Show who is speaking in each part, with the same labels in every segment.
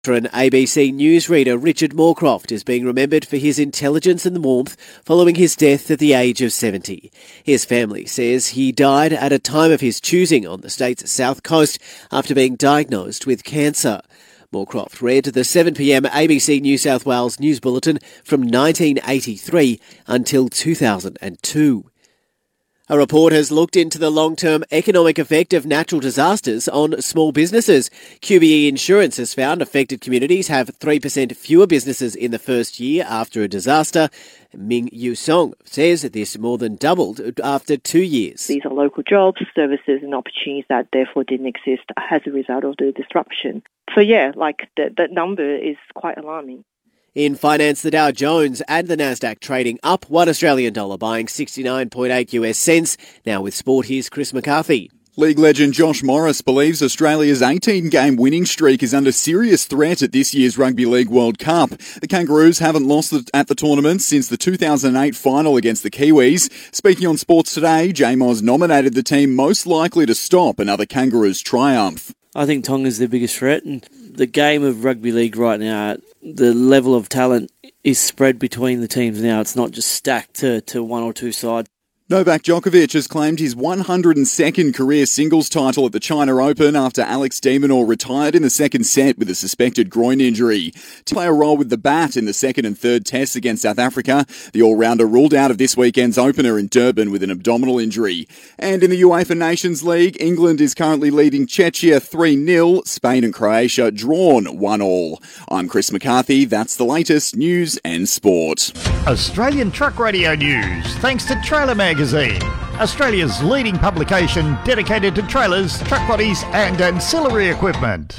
Speaker 1: Veteran ABC newsreader Richard Moorcroft is being remembered for his intelligence and warmth following his death at the age of 70. His family says he died at a time of his choosing on the state's south coast after being diagnosed with cancer. Moorcroft read the 7pm ABC New South Wales News Bulletin from 1983 until 2002. A report has looked into the long-term economic effect of natural disasters on small businesses. QBE Insurance has found affected communities have 3% fewer businesses in the first year after a disaster. Ming Yu Song says this more than doubled after 2 years.
Speaker 2: These are local jobs, services and opportunities that therefore didn't exist as a result of the disruption. So that number is quite alarming.
Speaker 1: In finance, the Dow Jones and the Nasdaq trading up $1 Australian dollar, buying 69.8 US cents. Now with sport, here's Chris McCarthy.
Speaker 3: League legend Josh Morris believes Australia's 18-game winning streak is under serious threat at this year's Rugby League World Cup. The Kangaroos haven't lost at the tournament since the 2008 final against the Kiwis. Speaking on Sports Today, J-Moz nominated the team most likely to stop another Kangaroos triumph.
Speaker 4: I think Tonga's the biggest threat, and the game of rugby league right now, the level of talent is spread between the teams now. It's not just stacked to one or two sides.
Speaker 3: Novak Djokovic has claimed his 102nd career singles title at the China Open after Alex de Minaur retired in the second set with a suspected groin injury. To play a role with the bat in the second and third tests against South Africa, the all-rounder ruled out of this weekend's opener in Durban with an abdominal injury. And in the UEFA Nations League, England is currently leading Czechia 3-0, Spain and Croatia drawn 1-1. I'm Chris McCarthy, that's the latest news and sport.
Speaker 5: Australian Truck Radio News, thanks to Trailer Magazine, Australia's leading publication dedicated to trailers, truck bodies and ancillary equipment.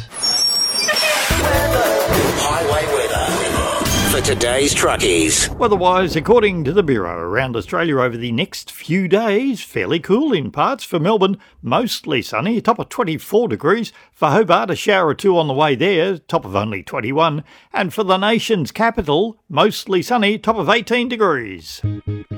Speaker 6: Highway weather for today's truckies.
Speaker 5: Weather-wise, according to the Bureau, around Australia over the next few days, fairly cool in parts. For Melbourne, mostly sunny, top of 24 degrees. For Hobart, a shower or two on the way there, top of only 21. And for the nation's capital, mostly sunny, top of 18 degrees.